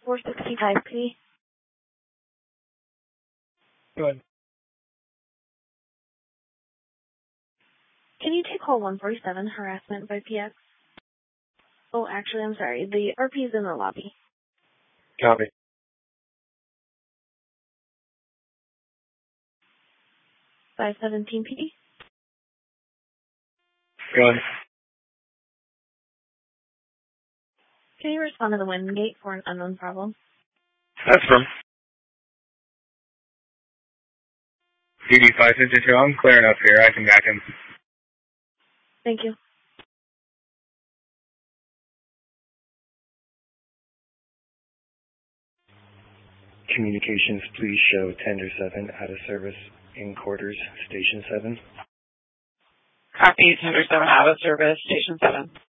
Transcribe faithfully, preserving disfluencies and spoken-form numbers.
four sixty-five P. Go ahead. Can you take call one forty-seven, harassment by P X? Oh, actually, I'm sorry. The R P is in the lobby. Copy. five seventeen P. Go ahead. Can you respond to the wind gate for an unknown problem? That's from D D five fifty-two. I'm clear enough here. I can back him. Thank you. Communications, please show Tender seven out of service in quarters, Station seven. Copy, Tender seven out of service, Station seven.